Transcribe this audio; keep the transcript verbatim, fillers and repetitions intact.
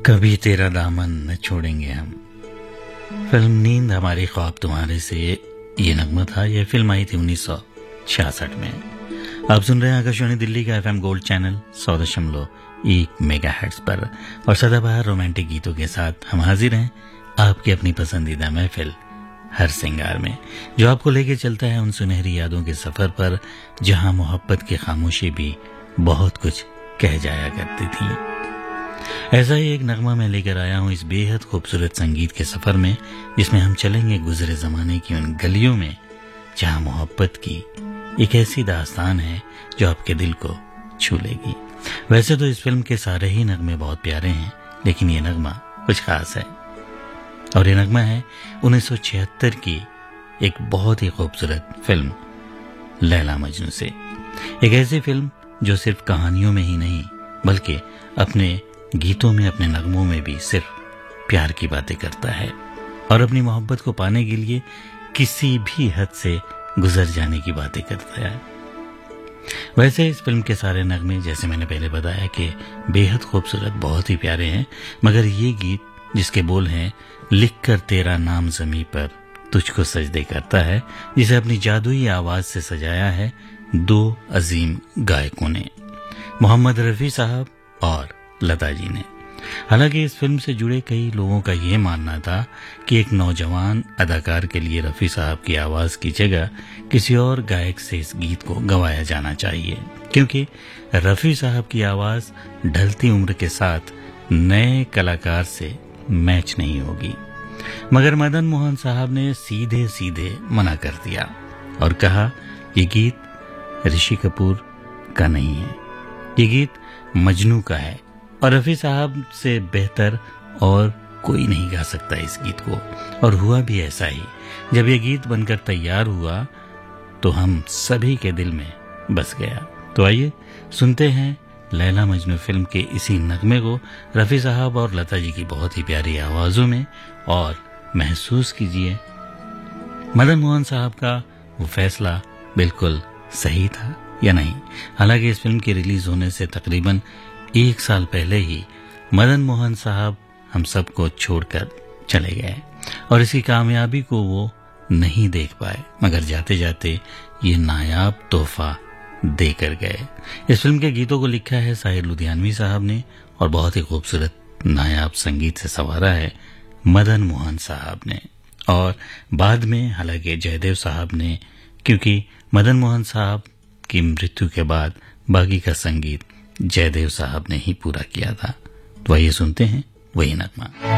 कभी तेरा दामन न छोड़ेंगे हम। फिल्म नींद हमारी ख्वाब तुम्हारे से ये नगमा था। यह फिल्म आई थी उन्नीस सौ छियासठ में। आप सुन रहे हैं आकाशवाणी दिल्ली का एफएम गोल्ड चैनल सौ दशमलव एक मेगा हर्ट्ज पर और सदाबहार रोमांटिक गीतों के साथ हम हाजिर हैं आपकी अपनी पसंदीदा महफिल हर सिंगार में, जो आपको लेके चलता है उन सुनहरी यादों के सफर पर जहां मोहब्बत की खामोशी भी बहुत कुछ कह जाया करती थी। ऐसा ही एक नगमा मैं लेकर आया हूं इस बेहद खूबसूरत संगीत के सफर में, जिसमें हम चलेंगे गुजरे जमाने की उन गलियों में जहां मोहब्बत की एक ऐसी दास्तान है जो आपके दिल को छू लेगी। वैसे तो इस फिल्म के सारे ही नगमे बहुत प्यारे हैं, लेकिन ये नगमा कुछ खास है और ये नगमा है उन्नीस सौ छिहत्तर की एक बहुत ही खूबसूरत फिल्म लैला मजनू से। एक ऐसी फिल्म जो सिर्फ कहानियों में ही नहीं बल्कि अपने गीतों में, अपने नगमों में भी सिर्फ प्यार की बातें करता है और अपनी मोहब्बत को पाने के लिए किसी भी हद से गुजर जाने की बातें करता है। वैसे इस फिल्म के सारे नगमे, जैसे मैंने पहले बताया, कि बेहद खूबसूरत, बहुत ही प्यारे हैं, मगर ये गीत जिसके बोल हैं लिख कर तेरा नाम ज़मीं पर तुझको सजदे करता है, जिसे अपनी जादुई आवाज से सजाया है दो अजीम गायकों ने, मोहम्मद रफी साहब और लता जी ने। हालांकि इस फिल्म से जुड़े कई लोगों का यह मानना था कि एक नौजवान अदाकार के लिए रफी साहब की आवाज की जगह किसी और गायक से इस गीत को गवाया जाना चाहिए, क्योंकि रफी साहब की आवाज ढलती उम्र के साथ नए कलाकार से मैच नहीं होगी। मगर मदन मोहन साहब ने सीधे सीधे मना कर दिया और कहा ये गीत ऋषि कपूर का नहीं है, ये गीत मजनू का है और रफी साहब से बेहतर और कोई नहीं गा सकता इस गीत को। और हुआ भी ऐसा ही। जब ये गीत बनकर तैयार हुआ तो हम सभी के दिल में बस गया। तो आइए सुनते हैं लैला मजनू फिल्म के इसी नगमे को रफी साहब और लता जी की बहुत ही प्यारी आवाजों में, और महसूस कीजिए मदन मोहन साहब का वो फैसला बिल्कुल सही था या नहीं। हालांकि इस फिल्म के रिलीज होने से तकरीबन एक साल पहले ही मदन मोहन साहब हम सबको छोड़कर चले गए और इसकी कामयाबी को वो नहीं देख पाए, मगर जाते जाते ये नायाब तोहफा देकर गए। इस फिल्म के गीतों को लिखा है साहिर लुधियानवी साहब ने और बहुत ही खूबसूरत नायाब संगीत से संवारा है मदन मोहन साहब ने, और बाद में हालांकि जयदेव साहब ने, क्योंकि मदन मोहन साहब की मृत्यु के बाद बाकी का संगीत जयदेव साहब ने ही पूरा किया था। तो आइए सुनते हैं वही नगमा।